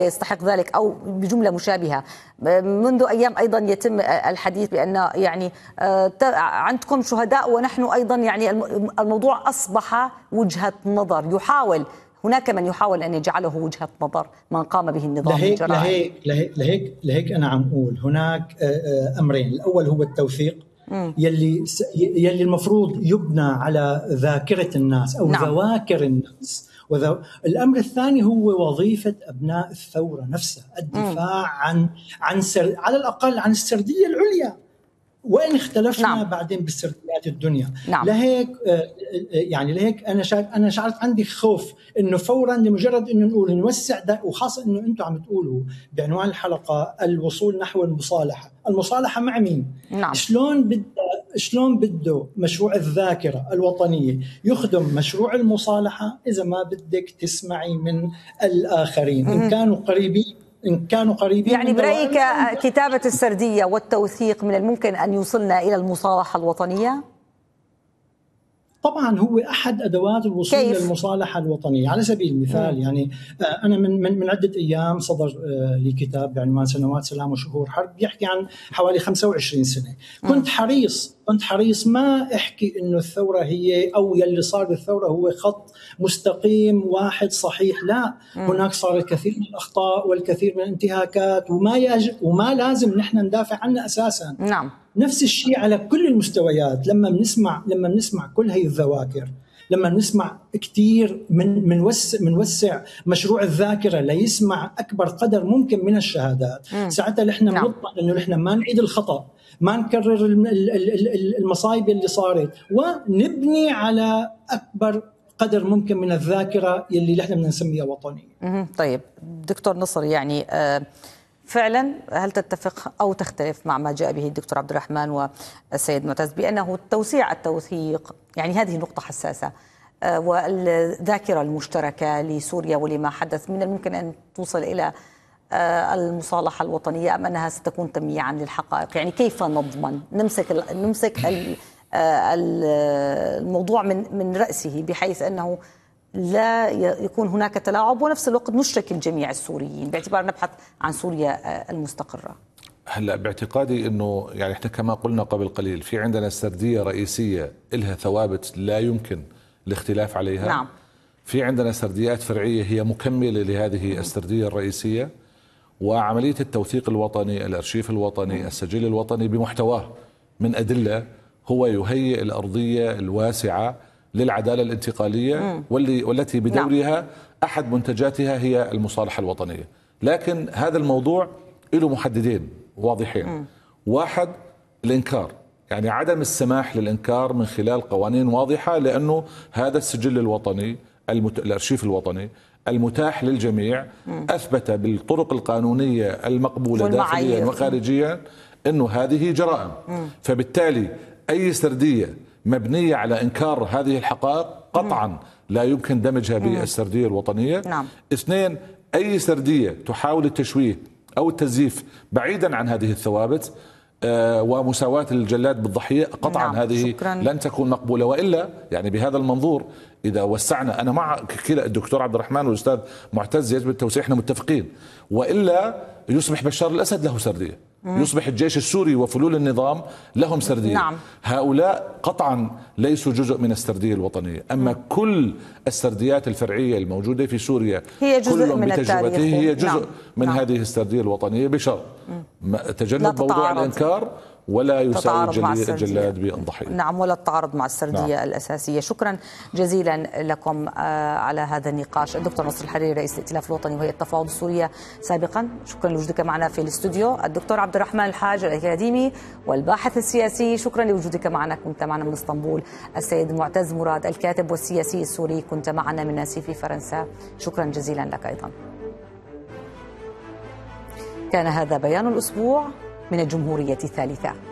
يستحق ذلك أو بجملة مشابهة. منذ أيام أيضا يتم الحديث بأن يعني عندكم شهداء ونحن أيضا يعني الموضوع أصبح وجهة نظر، هناك من يحاول أن يجعله وجهة نظر من قام به النظام الجرائم. لهيك أنا عم أقول هناك أمرين. الأول هو التوثيق يلي المفروض يبنى على ذاكرة الناس أو ذواكر الناس. الأمر الثاني هو وظيفة أبناء الثورة نفسها، الدفاع عن على الأقل عن السردية العليا، وإن اختلفنا بعدين بالسرديات الدنيا. لهيك أنا شعرت عندي خوف إنه فورا لمجرد إنه نقول نوسع ده، وخاصة إنه أنتم عم تقولوا بعنوان الحلقة الوصول نحو المصالحة مع مين؟ شلون بده مشروع الذاكرة الوطنية يخدم مشروع المصالحة إذا ما بدك تسمعي من الآخرين إن كانوا قريبين يعني برأيك كتابة السردية والتوثيق من الممكن أن يوصلنا إلى المصالحة الوطنية؟ طبعا هو أحد أدوات الوصول للمصالحة الوطنية. على سبيل المثال يعني أنا من عدة أيام صدر لي كتاب بعنوان سنوات سلام وشهور حرب، يحكي عن حوالي 25 سنة. كنت حريص ما أحكي إنه الثورة هي أو يلي صار بالثورة هو خط مستقيم واحد صحيح، لا، هناك صار الكثير من الأخطاء والكثير من الانتهاكات وما لازم نحن ندافع عنها أساسا. نفس الشيء على كل المستويات. لما بنسمع كل هي الذواكر، لما بنسمع كثير منوسع مشروع الذاكرة ليسمع أكبر قدر ممكن من الشهادات، ساعتها نحن بنطمئن إنه نحن ما نعيد الخطأ، ما نكرر المصايب اللي صارت، ونبني على أكبر قدر ممكن من الذاكرة اللي نحن بنسميها وطنية. طيب دكتور نصر، يعني فعلا هل تتفق أو تختلف مع ما جاء به الدكتور عبد الرحمن والسيد معتز بأنه التوثيق يعني هذه نقطة حساسة، والذاكرة المشتركة لسوريا ولما حدث من الممكن أن توصل إلى المصالحة الوطنية، أم أنها ستكون تمييعا للحقائق؟ يعني كيف نضمن نمسك الموضوع من رأسه بحيث أنه لا يكون هناك تلاعب ونفس الوقت نشرك الجميع السوريين باعتبار نبحث عن سوريا المستقرة؟ هلا باعتقادي انه يعني احنا كما قلنا قبل قليل في عندنا سردية رئيسية لها ثوابت لا يمكن الاختلاف عليها. في عندنا سرديات فرعية هي مكملة لهذه السردية الرئيسية، وعملية التوثيق الوطني، الأرشيف الوطني، السجل الوطني بمحتواه من أدلة هو يهيئ الأرضية الواسعة للعدالة الانتقالية والتي بدورها أحد منتجاتها هي المصالحة الوطنية. لكن هذا الموضوع له محددين واضحين. واحد، الإنكار، يعني عدم السماح للإنكار من خلال قوانين واضحة، لأنه هذا السجل الوطني الأرشيف الوطني المتاح للجميع أثبت بالطرق القانونية المقبولة داخليا وخارجيا أنه هذه جرائم. فبالتالي أي سردية مبنية على إنكار هذه الحقائق قطعا لا يمكن دمجها بالسردية الوطنية. اثنين، أي سردية تحاول التشويه أو التزييف بعيدا عن هذه الثوابت ومساواة الجلاد بالضحية قطعا هذه لن تكون مقبولة. وإلا يعني بهذا المنظور إذا وسعنا، أنا مع كلا الدكتور عبد الرحمن والأستاذ معتز يجب التوسيع، احنا متفقين، وإلا يصبح بشار الأسد له سردية، يصبح الجيش السوري وفلول النظام لهم سردية. هؤلاء قطعا ليسوا جزء من السردية الوطنية. أما كل السرديات الفرعية الموجودة في سوريا هي جزء من التاريخ، هي جزء من هذه السردية الوطنية بشرط تجنب موضوع الإنكار ولا يساوي الجلاد بالضحية. ولا التعارض مع السردية الأساسية. شكرا جزيلا لكم على هذا النقاش الدكتور نصر الحريري رئيس الائتلاف الوطني وهيئة التفاوض السورية سابقا. شكرا لوجودك معنا في الاستوديو. الدكتور عبد الرحمن الحاج الأكاديمي والباحث السياسي، شكرا لوجودك معنا، كنت معنا من اسطنبول. السيد معتز مراد الكاتب والسياسي السوري، كنت معنا من ناسي في فرنسا، شكرا جزيلا لك أيضا. كان هذا بيان الأسبوع من الجمهورية الثالثة.